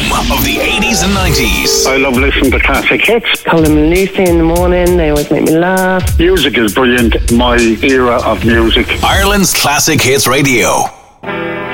Home of the 80s and 90s. I love listening to classic hits. Colin and Lucy in the morning, they always make me laugh. Music is brilliant. My era of music. Ireland's Classic Hits Radio.